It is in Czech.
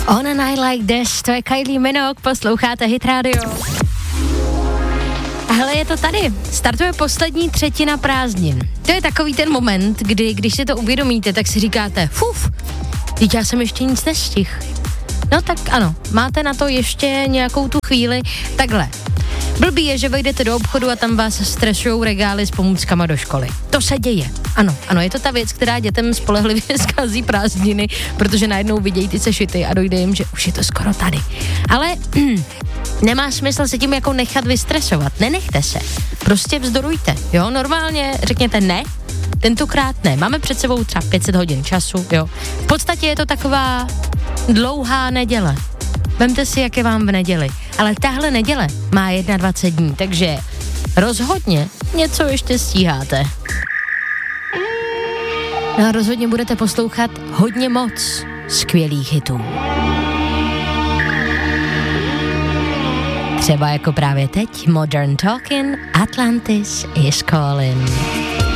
On a Night Like This, to je Kylie Minogue, posloucháte Hit Radio. Hele, je to tady. Startuje poslední třetina prázdnin. To je takový ten moment, kdy, když si to uvědomíte, tak si říkáte, teď já jsem ještě nic nestihl. No tak ano, máte na to ještě nějakou tu chvíli. Takhle. Blbý je, že vejdete do obchodu a tam vás stresujou regály s pomůckama do školy. To se děje. Ano, je to ta věc, která dětem spolehlivě zkazí prázdniny, protože najednou vidějí ty sešity a dojde jim, že už je to skoro tady. Ale nemá smysl se tím jako nechat vystresovat. Nenechte se. Prostě vzdorujte. Jo, normálně řekněte ne, tentokrát ne. Máme před sebou třeba 500 hodin času, jo. V podstatě je to taková dlouhá neděle. Vemte si, jak je vám v neděli. Ale tahle neděle má 21 dní, takže rozhodně něco ještě stíháte. No a rozhodně budete poslouchat hodně moc skvělých hitů. Třeba jako právě teď Modern Talking, Atlantis is Calling.